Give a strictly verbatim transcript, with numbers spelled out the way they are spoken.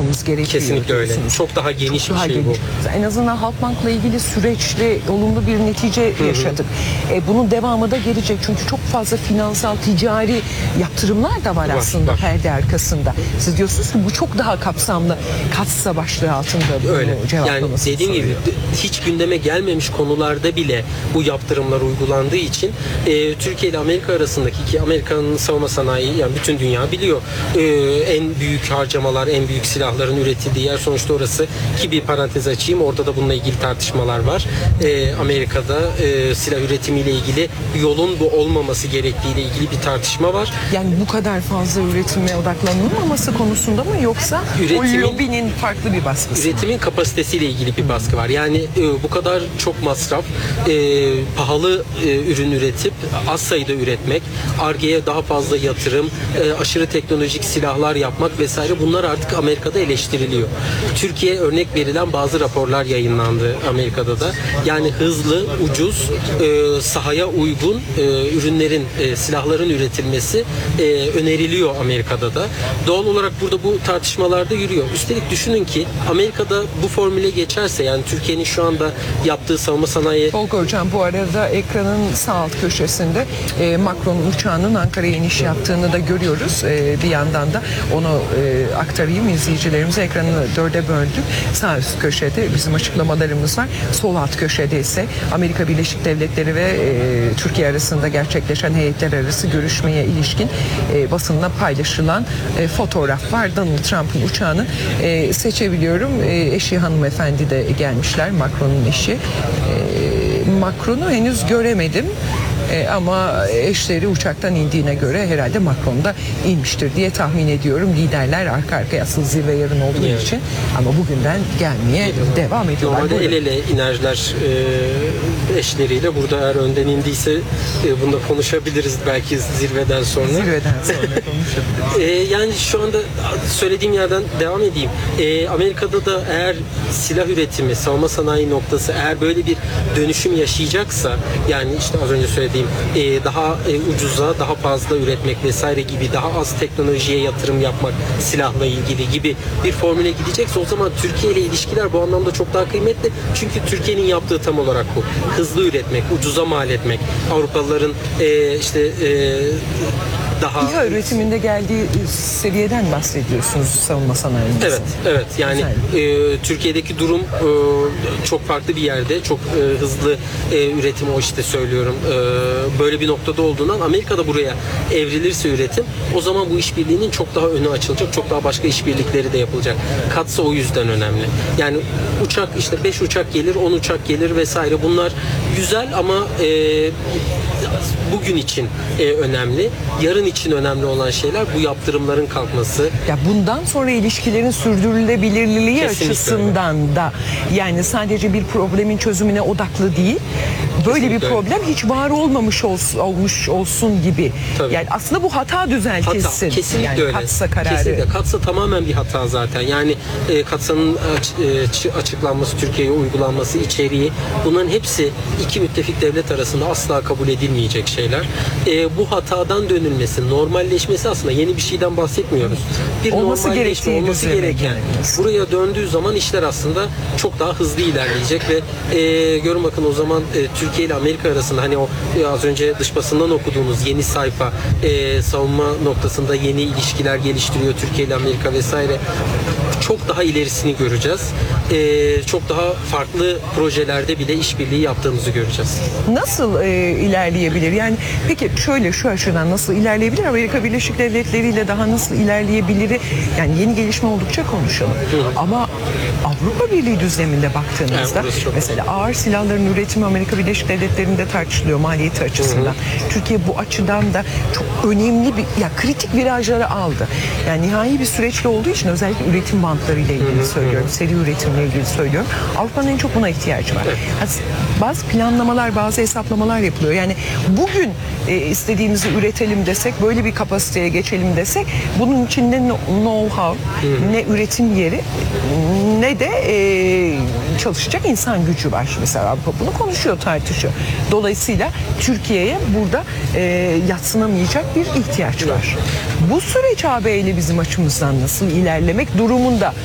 almamız gerekiyor. Kesinlikle öyle. Diyorsunuz. Çok daha geniş Çok daha bir şey geniş. bu. En azından Halkbank'la ilgili süreçte olumlu bir netice yaşadık. E, bunun devamı da gelecek. Çünkü çok fazla finansal, ticari yatırımlar da var, Var, aslında var. perde arkasında. Siz diyorsunuz ki bu çok daha kapsamlı. Katsa başlığı altında bunu Öyle. Yani cevaplamasını dediğim gibi soruyor. hiç gündeme gelmemiş konularda bile bu yaptırımlar uygulandığı için e, Türkiye ile Amerika arasındaki, ki Amerika'nın savunma sanayi, yani bütün dünya biliyor, e, en büyük harcamalar, en büyük silahların üretildiği yer sonuçta orası, ki bir parantez açayım, orada da bununla ilgili tartışmalar var. E, Amerika'da e, silah üretimiyle ilgili yolun bu olmaması gerektiğiyle ilgili bir tartışma var. Yani bu kadar fazla üretime odaklanılmaması konusunda mı, yoksa Üretimin- o lobinin farklı bir baskısı mı? Üretimin kapasitesiyle ilgili bir baskı var. Yani e, bu kadar çok masraf, e, pahalı e, ürün üretip az sayıda üretmek, Ar-Ge'ye daha fazla yatırım, e, aşırı teknolojik silahlar yapmak vesaire, bunlar artık Amerika'da eleştiriliyor. Türkiye örnek verilen bazı raporlar yayınlandı Amerika'da da. Yani hızlı, ucuz, e, sahaya uygun e, ürünlerin, e, silahların üretilmesi e, öneriliyor Amerika'da da. Doğal olarak burada bu tartışmalarda yürüyor. Üstelik düşünün ki Amerika'da bu formüle geçerse, yani Türkiye'nin şu anda yaptığı savunma sanayi... Tolga Hocam, bu arada ekranın sağ alt köşesinde e, Macron'un uçağının Ankara'ya iniş yaptığını da görüyoruz. E, bir yandan da onu e, aktarayım izleyicilerimize. Ekranı dörde böldük. Sağ üst köşede bizim açıklamalarımız var. Sol alt köşede ise Amerika Birleşik Devletleri ve e, Türkiye arasında gerçekleşen heyetler arası görüşmeye ilişkin e, basınla paylaşılan e, fotoğraf var. Donald Trump'ın uçağını e, seçebiliyorum. E, eşi hanımefendi de gelmişler. Macron'un eşi. E, Macron'u henüz göremedim. E, ama eşleri uçaktan indiğine göre herhalde Macron da inmiştir diye tahmin ediyorum. Liderler arka arkaya, asıl zirve yarın olduğu Evet. için, ama bugünden gelmeye devam ediyorlar. Normalde el Buyurun. ele inerler e, eşleriyle. Burada eğer önden indiyse e, bunda konuşabiliriz belki zirveden sonra. Zirveden sonra konuşabiliriz. E, yani şu anda söylediğim yerden devam edeyim. E, Amerika'da da eğer silah üretimi, savunma sanayi noktası eğer böyle bir dönüşüm yaşayacaksa, yani işte az önce söylediğim e, daha e, ucuza, daha fazla üretmek vesaire gibi, daha az teknolojiye yatırım yapmak silahla ilgili gibi bir formüle gidecekse, o zaman Türkiye ile ilişkiler bu anlamda çok daha kıymetli. Çünkü Türkiye'nin yaptığı tam olarak bu. Hızlı üretmek, ucuza mal etmek. Avrupalıların e, işte e, daha... İHA üretiminde geldiği seviyeden bahsediyorsunuz savunma sanayinde. Evet, evet. Yani e, Türkiye'deki durum e, çok farklı bir yerde, çok e, hızlı e, üretim, o işte söylüyorum. E, böyle bir noktada olduğundan Amerika'da buraya evrilirse üretim, o zaman bu işbirliğinin çok daha önü açılacak, çok daha başka işbirlikleri de yapılacak. Katsa o yüzden önemli. Yani uçak, işte beş uçak gelir, on uçak gelir vesaire, bunlar güzel ama e, bugün için e, önemli. Yarın için önemli olan şeyler bu yaptırımların kalkması. Ya bundan sonra ilişkilerin sürdürülebilirliği Kesinlikle açısından da, yani sadece bir problemin çözümüne odaklı değil, böyle Kesinlikle bir problem hiç var olmamış olsun, olmuş olsun gibi. Tabii. Yani aslında bu hata düzeltilsin. Hata, kesinlikle yani öyle. Katsa kararı. Kesinlikle. Katsa tamamen bir hata zaten. Yani e, Katsa'nın aç, e, açıklanması, Türkiye'ye uygulanması, içeriği, bunların hepsi iki müttefik devlet arasında asla kabul edilmeyecek şeyler. E, bu hatadan dönülmesi, normalleşmesi, aslında yeni bir şeyden bahsetmiyoruz. Bir Olması normalleşme, gerektiği olması düzene gereken. gelmesi. Buraya döndüğü zaman işler aslında çok daha hızlı ilerleyecek ve e, görün bakın o zaman e, Türkiye ile Amerika arasında, hani o e, az önce dış basından okuduğumuz yeni sayfa, e, savunma noktasında yeni ilişkiler geliştiriyor Türkiye ile Amerika vesaire, çok daha ilerisini göreceğiz. E, çok daha farklı projelerde bile işbirliği yaptığımızı göreceğiz. Nasıl e, ilerleyebilir? Yani peki şöyle, şu açıdan nasıl ilerleyebilir? Amerika Birleşik Devletleri ile daha nasıl ilerleyebilir? Yani yeni gelişme oldukça konuşalım. Hı. Ama Avrupa Birliği düzleminde baktığınızda, Evet, çok mesela ağır silahların üretimi Amerika Birleşik Devletleri'nde tartışılıyor maliyeti açısından. Hı hı. Türkiye bu açıdan da çok önemli bir, ya kritik virajları aldı. Yani nihai bir süreçte olduğu için, özellikle üretim bantları ile ilgili hı hı. söylüyorum, seri üretimle ilgili söylüyorum. Avrupa'nın en çok buna ihtiyacı var. Evet. Bazı planlamalar, bazı hesaplamalar yapılıyor. Yani bugün e, istediğimizi üretelim desek, böyle bir kapasiteye geçelim desek, bunun için ne know-how, ne üretim yeri, ne de e, çalışacak insan gücü var. Mesela Avrupa bunu konuşuyor, tartışıyor. Dolayısıyla Türkiye'ye burada e, yadsınamayacak bir ihtiyaç var. Bu süreç A B ile bizim açımızdan nasıl ilerlemek durumunda?